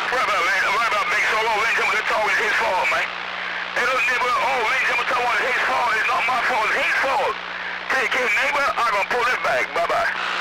Right about Big Solo. Ladies and gentlemen, it's always his fault, man. Hey, look, neighbor, ladies and gentlemen, tell one it's his fault. It's not my fault, it's his fault. Take care, neighbor. I'm gonna pull it back. Bye-bye.